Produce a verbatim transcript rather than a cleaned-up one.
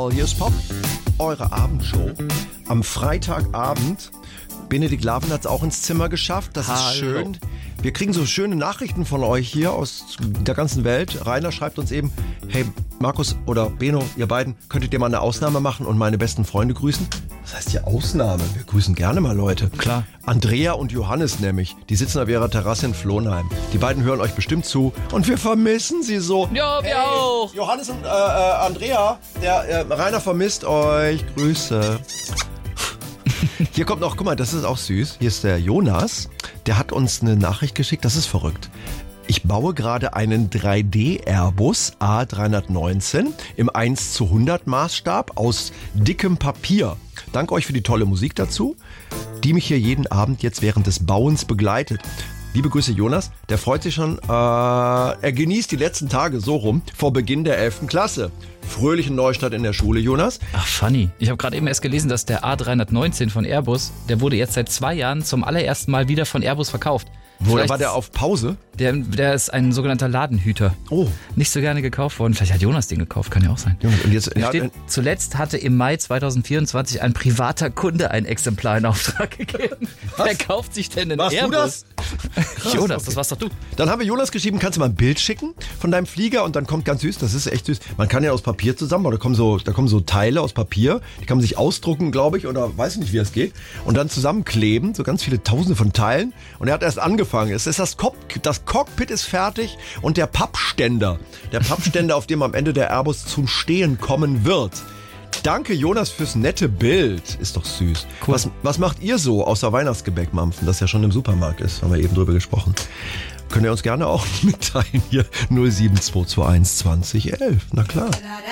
Hallo, hier ist Pop, eure Abendshow. Am Freitagabend, Benedikt Laven hat es auch ins Zimmer geschafft, das Hallo. ist schön. Wir kriegen so schöne Nachrichten von euch hier aus der ganzen Welt. Rainer schreibt uns eben, hey Markus oder Beno, ihr beiden, könntet ihr mal eine Ausnahme machen und meine besten Freunde grüßen? Was heißt hier Ausnahme? Wir grüßen gerne mal Leute. Klar. Andrea und Johannes nämlich, die sitzen auf ihrer Terrasse in Flohnheim. Die beiden hören euch bestimmt zu und wir vermissen sie so. Ja, wir auch. Johannes und äh, äh, Andrea, der äh, Rainer vermisst euch. Grüße. Hier kommt noch, guck mal, das ist auch süß. Hier ist der Jonas, der hat uns eine Nachricht geschickt, das ist verrückt. Ich baue gerade einen drei D Airbus A drei neunzehn im eins zu hundert Maßstab aus dickem Papier. Dank euch für die tolle Musik dazu, die mich hier jeden Abend jetzt während des Bauens begleitet. Liebe Grüße Jonas, der freut sich schon, äh, er genießt die letzten Tage so rum vor Beginn der elften Klasse. Fröhlichen Neustart in der Schule, Jonas. Ach, funny. Ich habe gerade eben erst gelesen, dass der A drei neunzehn von Airbus, der wurde jetzt seit zwei Jahren zum allerersten Mal wieder von Airbus verkauft. Wo, Vielleicht war der auf Pause? Der, der ist ein sogenannter Ladenhüter. Oh. Nicht so gerne gekauft worden. Vielleicht hat Jonas den gekauft, kann ja auch sein. Jonas, und jetzt, Da ja, steht, zuletzt hatte im Mai zweitausendvierundzwanzig ein privater Kunde ein Exemplar in Auftrag gegeben. Was? Wer kauft sich denn einen warst du Airbus? das? Jonas, okay. das warst doch du. Dann haben wir Jonas geschrieben, kannst du mal ein Bild schicken von deinem Flieger und dann kommt ganz süß, das ist echt süß. Man kann ja aus Papier zusammen, oder da kommen so, da kommen so Teile aus Papier, die kann man sich ausdrucken, glaube ich, oder weiß nicht, wie das geht, und dann zusammenkleben, so ganz viele Tausende von Teilen. Und er hat erst angefangen. Es ist das, Cock- das Cockpit ist fertig und der Pappständer, der Pappständer, auf dem am Ende der Airbus zum Stehen kommen wird. Danke, Jonas, fürs nette Bild. Ist doch süß. Cool. Was, was macht ihr so außer Weihnachtsgebäck mampfen, das ja schon im Supermarkt ist? Haben wir eben drüber gesprochen. Könnt ihr uns gerne auch mitteilen hier null sieben zwei zwei eins zwanzig elf. Na klar.